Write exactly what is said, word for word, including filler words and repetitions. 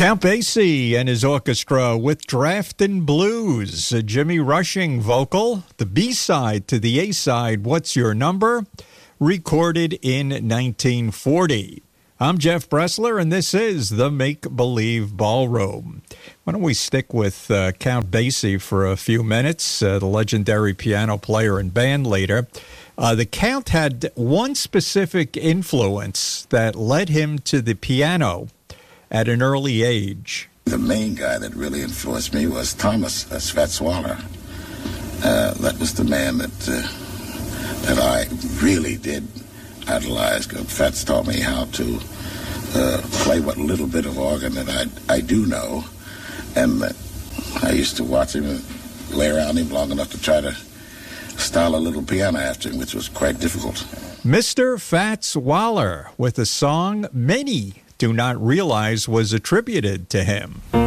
Count Basie and his orchestra with Draftin' Blues, a Jimmy Rushing vocal, the B-side to the A-side, What's Your Number, recorded in nineteen forty. I'm Jeff Bressler, and this is the Make Believe Ballroom. Why don't we stick with uh, Count Basie for a few minutes, uh, the legendary piano player and band leader. Uh, the Count had one specific influence that led him to the piano at an early age. The main guy that really influenced me was Thomas uh, Svetsuala. Uh, that was the man that uh, that I really did idolize. Fats taught me how to uh, play what little bit of organ that I I do know, and uh, I used to watch him and lay around him long enough to try to style a little piano after him, which was quite difficult. Mister Fats Waller with a song many do not realize was attributed to him.